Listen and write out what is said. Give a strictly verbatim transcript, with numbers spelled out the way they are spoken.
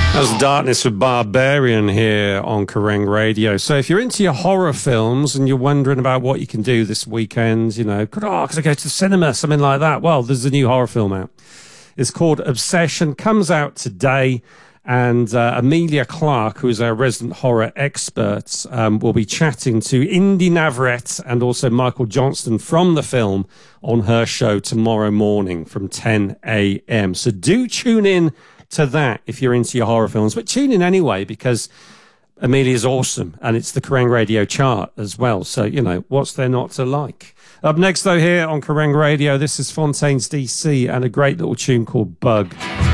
That's Darkness with Barbarian here on Kerrang Radio. So if you're into your horror films and you're wondering about what you can do this weekend, you know, could, oh, could I go to the cinema, something like that? Well, there's a new horror film out. It's called Obsession, comes out today. And uh, Amelia Clark, who is our resident horror expert, um, will be chatting to Indy Navarrete and also Michael Johnston from the film on her show tomorrow morning from ten a.m. So do tune in to that if you're into your horror films. But tune in anyway, because Amelia's awesome. And it's the Kerrang Radio chart as well. So, you know, what's there not to like? Up next, though, here on Kerrang Radio, this is Fontaines D C and a great little tune called Bug.